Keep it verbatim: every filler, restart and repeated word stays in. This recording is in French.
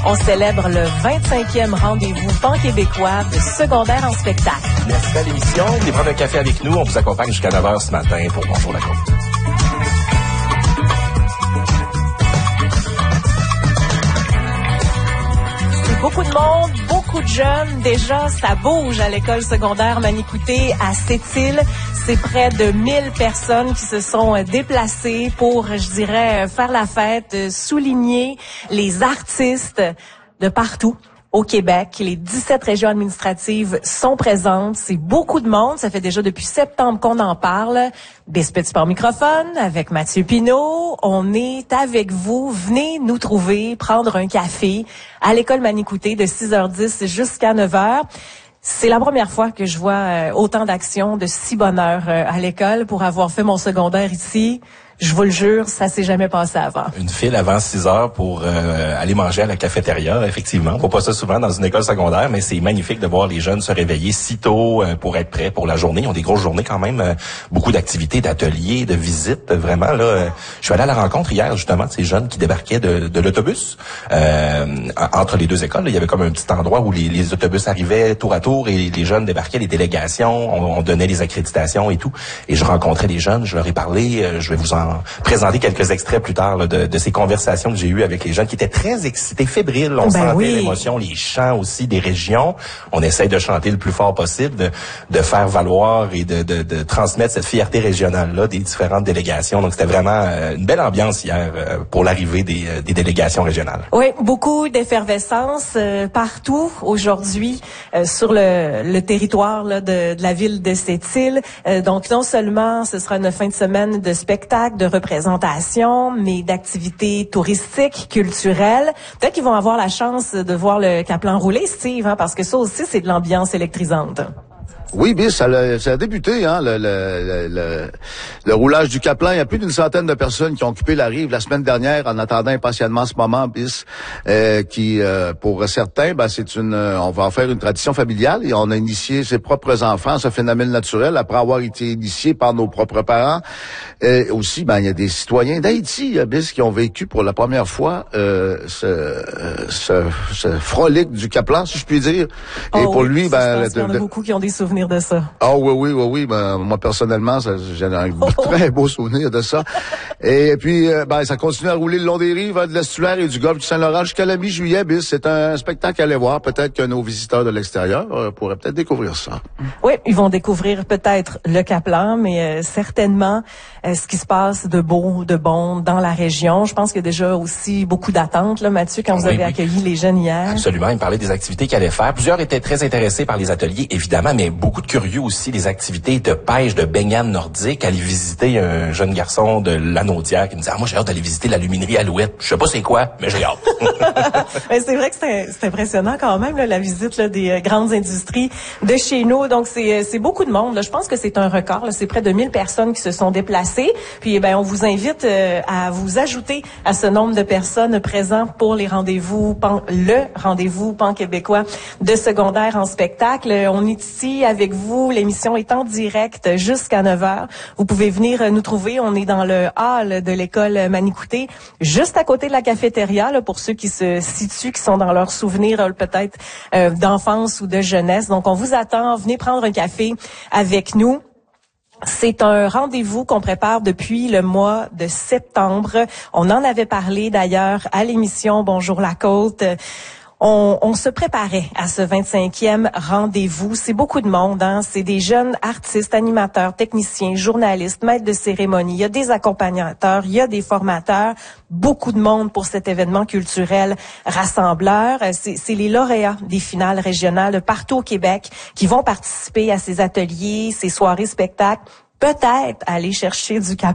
On célèbre le vingt-cinquième rendez-vous pan-québécois de secondaire en spectacle. Merci à l'émission. Venez prendre un café avec nous. On vous accompagne jusqu'à neuf heures ce matin pour Bonjour la Côte. Beaucoup de monde, beaucoup de jeunes. Déjà, ça bouge à l'école secondaire Manicouté à Sept-Îles. C'est près de mille personnes qui se sont déplacées pour, je dirais, faire la fête, souligner les artistes de partout au Québec. Les dix-sept régions administratives sont présentes. C'est beaucoup de monde. Ça fait déjà depuis septembre qu'on en parle. Biscuit Sport Microphone avec Mathieu Pinault. On est avec vous. Venez nous trouver, prendre un café à l'école Manicouté de six heures dix jusqu'à neuf heures. C'est la première fois que je vois euh, autant d'actions de si bonne heure euh, à l'école pour avoir fait mon secondaire ici. Je vous le jure, ça s'est jamais passé avant. Une file avant six heures pour euh, aller manger à la cafétéria, effectivement. On voit pas ça souvent dans une école secondaire, mais c'est magnifique de voir les jeunes se réveiller si tôt euh, pour être prêts pour la journée. Ils ont des grosses journées quand même, euh, beaucoup d'activités, d'ateliers, de visites. Vraiment, là, euh, je suis allé à la rencontre hier, justement, de ces jeunes qui débarquaient de, de l'autobus. Euh, entre les deux écoles, là, il y avait comme un petit endroit où les, les autobus arrivaient tour à tour et les jeunes débarquaient, les délégations, on, on donnait les accréditations et tout. Et je rencontrais les jeunes, je leur ai parlé, euh, je vais vous en présenter quelques extraits plus tard là, de, de ces conversations que j'ai eues avec les jeunes qui étaient très excités, fébriles. On ben sentait oui. l'émotion, les chants aussi des régions. On essaye de chanter le plus fort possible, de, de faire valoir et de, de, de transmettre cette fierté régionale-là des différentes délégations. Donc, c'était vraiment euh, une belle ambiance hier euh, pour l'arrivée des, euh, des délégations régionales. Oui, beaucoup d'effervescence euh, partout aujourd'hui euh, sur le, le territoire là, de, de la ville de Sept-Îles. Euh, donc, non seulement ce sera une fin de semaine de spectacles, de représentations, mais d'activités touristiques, culturelles. Peut-être qu'ils vont avoir la chance de voir le Kaplan rouler, Steve, hein, parce que ça aussi, c'est de l'ambiance électrisante. Oui, bis, ça a, ça a débuté, hein, le, le, le, le roulage du Kaplan. Il y a plus d'une centaine de personnes qui ont occupé la rive la semaine dernière en attendant impatiemment ce moment, bis, euh, qui, euh, pour certains, ben, c'est une, on va en faire une tradition familiale et on a initié ses propres enfants à ce phénomène naturel après avoir été initié par nos propres parents. Et aussi, ben, il y a des citoyens d'Haïti, bis, qui ont vécu pour la première fois euh, ce, ce, ce frolic du Kaplan, si je puis dire. Et oh, pour oui, lui, ça, ben, je pense qu'il y en a de, beaucoup qui ont des souvenirs de ça. Ah oui, oui, oui, oui. Ben, moi, personnellement, ça, j'ai un Oh. très beau souvenir de ça. Et puis, euh, ben, ça continue à rouler le long des rives, hein, de l'estuaire et du golfe du Saint-Laurent jusqu'à la mi-juillet. Bis, c'est un spectacle à aller voir. Peut-être que nos visiteurs de l'extérieur euh, pourraient peut-être découvrir ça. Oui, ils vont découvrir peut-être le Kaplan, mais euh, certainement euh, ce qui se passe de beau, de bon dans la région. Je pense qu'il y a déjà aussi beaucoup d'attentes, là, Mathieu, quand vous Oui, avez oui. accueilli les jeunes hier. Absolument. Ils me parlaient des activités qu'ils allaient faire. Plusieurs étaient très intéressés par les ateliers, évidemment, mais beaucoup de curieux aussi des activités de pêche, de baignade nordique. Aller visiter un jeune garçon de Lanaudière qui me disait « Ah, moi, j'ai hâte d'aller visiter la luminerie Alouette. Je sais pas c'est quoi, mais j'ai hâte. » Mais c'est vrai que c'est, c'est impressionnant quand même, là, la visite là, des euh, grandes industries de chez nous. Donc, c'est, c'est beaucoup de monde. Là. Je pense que c'est un record. Là. C'est près de mille personnes qui se sont déplacées. Puis, eh ben, on vous invite euh, à vous ajouter à ce nombre de personnes présentes pour les rendez-vous, pan, le rendez-vous pan-québécois de secondaire en spectacle. On est ici avec vous. L'émission est en direct jusqu'à neuf heures. Vous pouvez venir nous trouver. On est dans le hall de l'école Manicouté, juste à côté de la cafétéria, là, pour ceux qui se situent, qui sont dans leurs souvenirs euh, peut-être euh, d'enfance ou de jeunesse. Donc, on vous attend. Venez prendre un café avec nous. C'est un rendez-vous qu'on prépare depuis le mois de septembre. On en avait parlé d'ailleurs à l'émission Bonjour la Côte. On, on se préparait à ce vingt-cinquième rendez-vous. C'est beaucoup de monde, hein. C'est des jeunes artistes, animateurs, techniciens, journalistes, maîtres de cérémonie. Il y a des accompagnateurs, il y a des formateurs. Beaucoup de monde pour cet événement culturel rassembleur. C'est, c'est les lauréats des finales régionales partout au Québec qui vont participer à ces ateliers, ces soirées spectacles. Peut-être aller chercher du cap